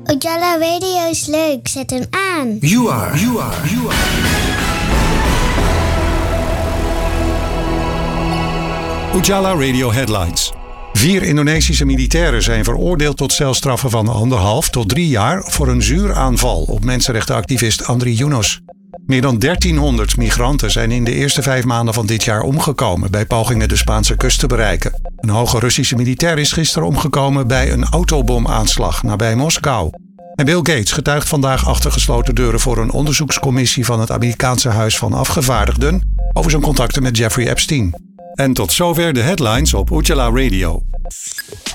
Ujala Radio is leuk, zet hem aan. You are. Ujala Radio Headlines. 4 Indonesische militairen zijn veroordeeld tot celstraffen van 1,5 tot 3 jaar voor een zuuraanval op mensenrechtenactivist Andri Yunus. Meer dan 1300 migranten zijn in de eerste 5 maanden van dit jaar omgekomen bij pogingen de Spaanse kust te bereiken. Een hoge Russische militair is gisteren omgekomen bij een autobomaanslag nabij Moskou. En Bill Gates getuigt vandaag achter gesloten deuren voor een onderzoekscommissie van het Amerikaanse Huis van Afgevaardigden over zijn contacten met Jeffrey Epstein. En tot zover de headlines op Ujala Radio.